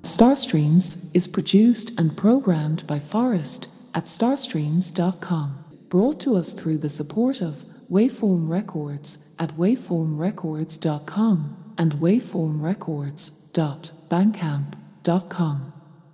Starstreams is produced and programmed by Forrest at starstreams.com. Brought to us through the support of Waveform Records at waveformrecords.com and waveformrecords.bandcamp.com.